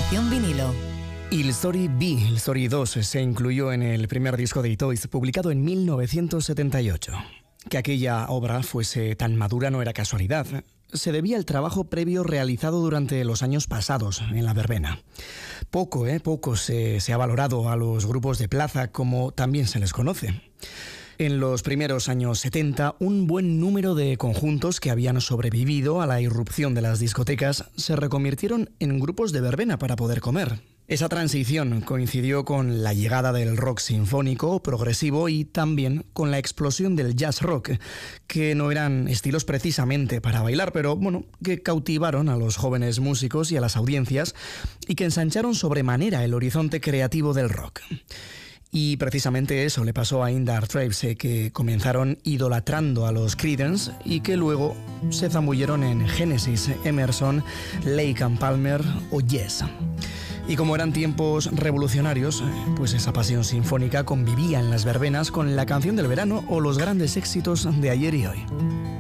Generación Vinilo. Il Story B, Il Story 2, se incluyó en el primer disco de Itoiz, publicado en 1978. Que aquella obra fuese tan madura no era casualidad. Se debía al trabajo previo realizado durante los años pasados en la verbena. Poco se ha valorado a los grupos de plaza, como también se les conoce. En los primeros años 70, un buen número de conjuntos que habían sobrevivido a la irrupción de las discotecas se reconvirtieron en grupos de verbena para poder comer. Esa transición coincidió con la llegada del rock sinfónico, progresivo y también con la explosión del jazz rock, que no eran estilos precisamente para bailar, pero que cautivaron a los jóvenes músicos y a las audiencias y que ensancharon sobremanera el horizonte creativo del rock. Y precisamente eso le pasó a In Dark Traps, que comenzaron idolatrando a los Creedence y que luego se zambulleron en Genesis, Emerson, Lake and Palmer o Yes. Y como eran tiempos revolucionarios, pues esa pasión sinfónica convivía en las verbenas con la canción del verano o los grandes éxitos de ayer y hoy.